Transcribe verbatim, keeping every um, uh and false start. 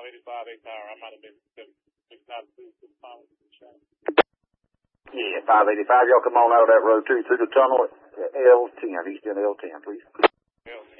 eighty-five A Tower. I might have been six ninety-two. Yeah, five eighty-five. Y'all come on out of that road too through the tunnel at L ten, east end L ten, please.